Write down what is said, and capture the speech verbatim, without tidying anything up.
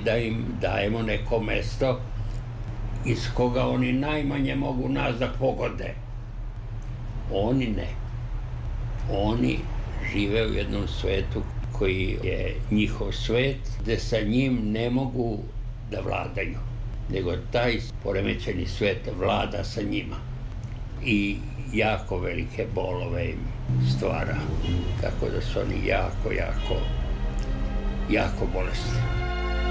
da im dajemo neko mesto iz koga oni najmanje mogu nas da pogode. Oni ne. Oni žive u jednom svetu koji je njihov svet, gde sa njim ne mogu da vladaju, nego taj poremećeni svet vlada sa njima i jako velike bolove im stvara, tako da su oni jako, jako, jako bolesni.